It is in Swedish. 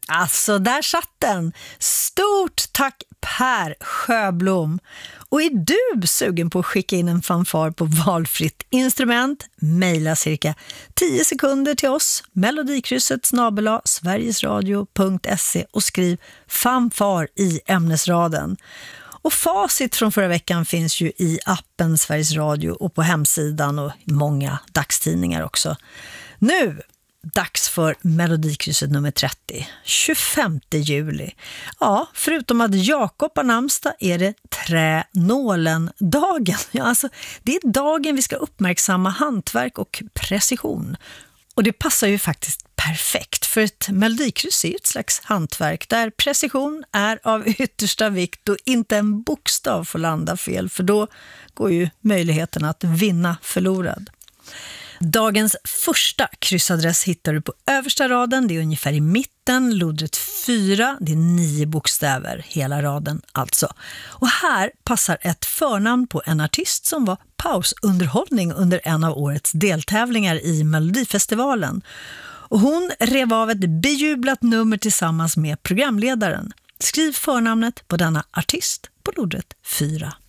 Alltså, där satt den. Stort tack Per Sjöblom. Och är du sugen på att skicka in en fanfar på valfritt instrument? Mejla cirka 10 sekunder till oss, melodikrysset@sverigesradio.se och skriv fanfar i ämnesraden. Och facit från förra veckan finns ju i appen Sveriges Radio och på hemsidan och i många dagstidningar också. Nu, dags för Melodikrysset nummer 30, 25 juli. Ja, förutom att Jakob har namnsdag är det tränålen-dagen. Ja, alltså, det är dagen vi ska uppmärksamma hantverk och precision. Och det passar ju faktiskt perfekt, för ett melodikryss är ju ett slags hantverk där precision är av yttersta vikt och inte en bokstav får landa fel, för då går ju möjligheten att vinna förlorad. Dagens första kryssadress hittar du på översta raden, det är ungefär i mitten, lodret 4, det är 9 bokstäver, hela raden alltså. Och här passar ett förnamn på en artist som var pausunderhållning under en av årets deltävlingar i Melodifestivalen. Och hon rev av ett bejublat nummer tillsammans med programledaren. Skriv förnamnet på denna artist på lodret 4.